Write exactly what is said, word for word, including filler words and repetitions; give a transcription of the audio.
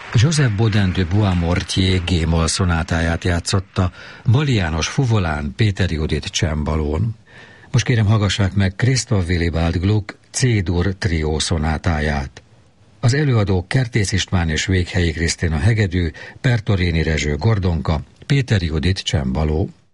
Joseph Bodin de Bois-Mortier G-moll szonátáját játszotta Bali János fuvolán, Péter Judit csembalón. Most kérem hallgassák meg Christoph Willibald Gluck C-dur trió szonátáját. Az előadók Kertész István és Véghelyi Krisztina hegedű, Pertorini Rezső gordonka, Péter Judit csembaló.